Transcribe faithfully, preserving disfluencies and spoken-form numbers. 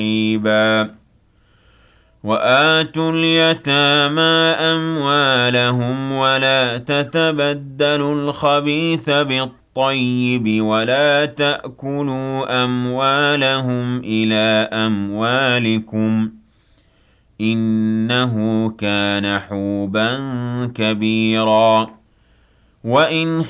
رِّبًا وَآتُوا الْيَتَامَىٰ أَمْوَالَهُمْ وَلَا تَتَبَدَّلُوا الْخَبِيثَ بِالطَّيِّبِ وَلَا تَأْكُلُوا أَمْوَالَهُمْ إِلَىٰ أَمْوَالِكُمْ ۚ إِنَّهُ كَانَ حُوبًا كَبِيرًا وَإِنْ